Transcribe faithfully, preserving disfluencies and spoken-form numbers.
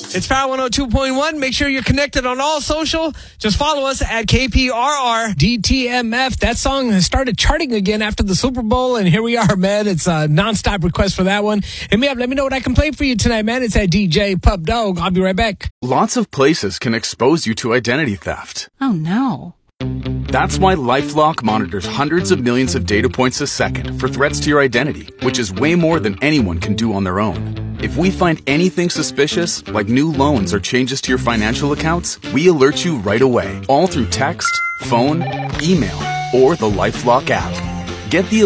It's Power one oh two point one. Make sure you're connected on all social. Just follow us at K P R R D T M F. That song has started charting again after the Super Bowl, and here we are, man. It's a nonstop request for that one. Hit me up. Let me know what I can play for you tonight, man. It's at D J Pup Dog. I'll be right back. Lots of places can expose you to identity theft. Oh, no. That's why LifeLock monitors hundreds of millions of data points a second for threats to your identity, which is way more than anyone can do on their own. If we find anything suspicious, like new loans or changes to your financial accounts, we alert you right away, all through text, phone, email, or the LifeLock app. Get the